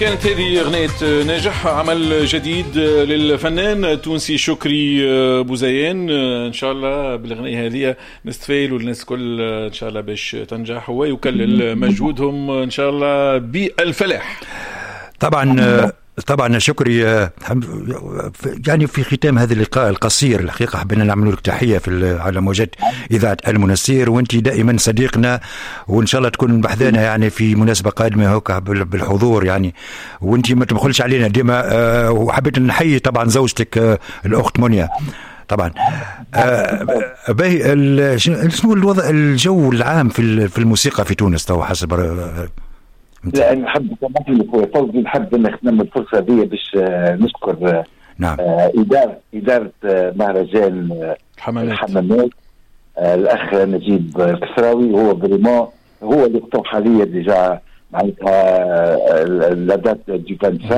كانت هذه أغنية ناجح، عمل جديد للفنان التونسي شكري بوزيان. إن شاء الله بالأغنية هذه نستفيل والناس كل إن شاء الله باش تنجح ويكلل مجهودهم إن شاء الله بالفلاح. طبعا شكري، يعني في ختام هذا اللقاء القصير الحقيقة حبينا نعمل لك تحية على موجات إذاعة المنستير، وانت دائما صديقنا، وإن شاء الله تكون بحذانا يعني في مناسبة قادمة هكا بالحضور يعني، وانت ما تبخلش علينا ديما. وحبيت نحيي طبعا زوجتك الأخت منيا طبعا. باهي، شنو الوضع الجو العام في الموسيقى في تونس تو حسب؟ لا أنا نحب كمان فوزي، نحب نختم الفرصة دي باش نشكر نعم إدارة مهرجان الحمامات، الأخ نجيب الكسراوي، هو بريمون هو اللي اقترح عليا ديجا معناتها لا دات دي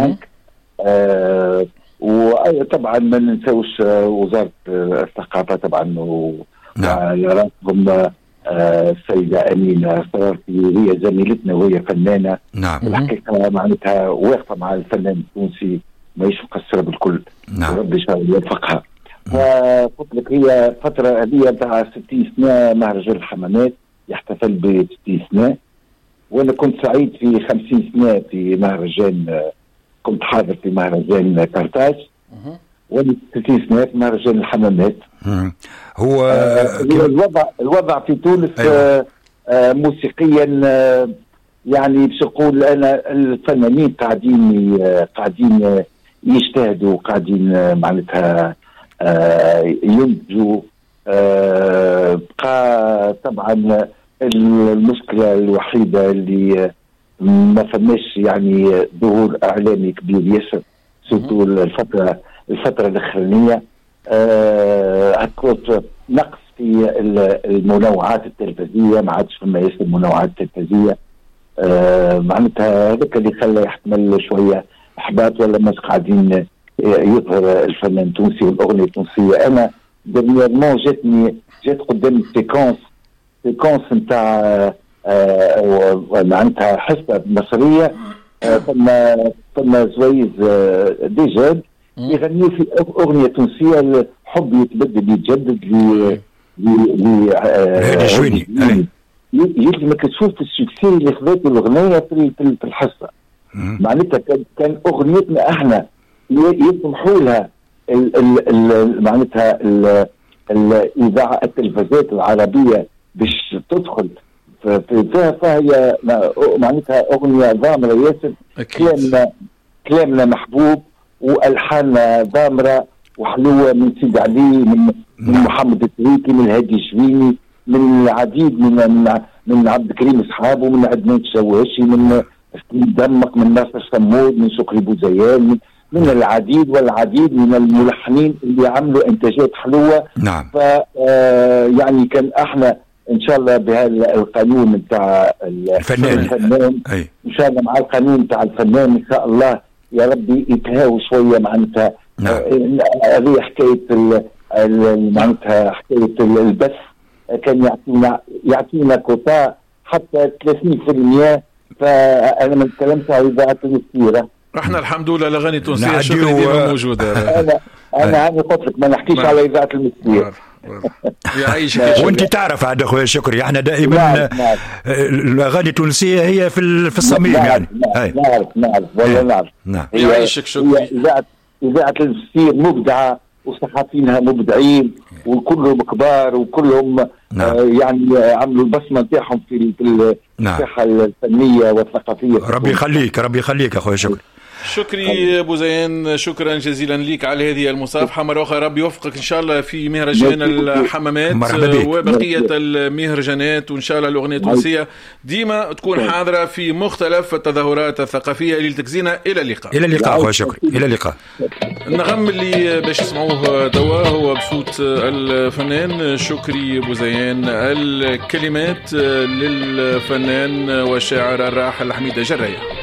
25. وطبعا ما ننساوش وزارة الثقافة طبعا وراسهم السيدة أمينة صرافي، هي زميلتنا وهي فنانة. نعم. الحقيقة معناتها واقفة مع الفنان التونسي، ماهيش مقصرة بالكل. نعم. ربي إن شاء الله يوفقها. فقلت لك هي فترة هذه بتاع 60 سنة مهرجان الحمامات يحتفل ب 60 سنة، وأنا كنت سعيد في 50 سنة في مهرجان، كنت حاضر في مهرجان كارتاج، وأنا 60 سنة في مهرجان الحمامات. هو الوضع في تونس أيوة. موسيقيا يعني باش نقول انا الفنانين قاعدين يجتهدوا، قاعدين معناتها ينتجوا. بقى طبعا المشكله الوحيده اللي ما فماش يعني ظهور اعلامي كبير ياسر، سورتو الفتره الاخرانيه. نقص في المنوعات التلفزيونية، ما عادش فما ياسر منوعات تلفزيونية. معناتها هذاك اللي خلى يحتمل شوية إحباط، ولا مش قاعدين يظهر الفنان التونسي والأغنية التونسية. أنا دنيارمون جات قدام سيكونس نتاع معناتها حصة مصرية، ثم زويز ديجاد يغني في أغنية تونسية، الحب يتبدل يتجدد هادي شويني. يلزمك تشوف السكسي اللي خذته الأغنية في الحصة. معناتها كان أغنيتنا احنا يسمحوا لها معناتها الإذاعة التلفزيونات العربية باش تدخل فهي معناتها أغنية ضامرة ياسر، كلامنا محبوب والحان ضامره وحلوه من سيد علي، من محمد التريكي، من هادي الشويني، من العديد من عبد الكريم اصحابه، من عدنان الشواشي، من دمق، من ناصر صمود، من شكري بوزيان، من العديد والعديد من الملحنين اللي عملوا انتاجات حلوه. نعم. يعني كان احنا ان شاء الله بهذا القانون بتاع الفنان ان شاء الله، مع القانون بتاع الفنان ان شاء الله يا ربي يتهاوي شويه معناتها. هذه حكايه معناتها حكايه البث كان يعطينا كوتا حتى 30%. فانا ما نتكلمش على اذاعه المسيره، احنا الحمد لله الاغاني التونسيه شكرا ديما موجوده. انا قلت لك ما نحكيش على اذاعه المسيره. وانت تعرف عاد اخويا شكري، احنا دائما الاغاني التونسيه هي في الصميم يعني. نعرف والله نعم. يعيشك شكري. اذاعه المسير مبدعه وصحفينها مبدعين وكلهم كبار وكلهم يعني عملوا البصمه نتاعهم في الساحه الفنيه والثقافيه. ربي يخليك اخويا شكري. شكري بوزيان، شكرا جزيلا لك على هذه المصافحة مرة أخرى. ربي يوفقك إن شاء الله في مهرجان الحمامات وبقية المهرجانات، وإن شاء الله الأغنية التونسية ديما تكون حاضرة في مختلف التظاهرات الثقافية اللي تكزينا. إلى اللقاء أخوة شكري، إلى اللقاء. النغم اللي باش تسمعوه دوا هو بصوت الفنان شكري بوزيان، الكلمات للفنان والشاعر الراحل حميدة جراية.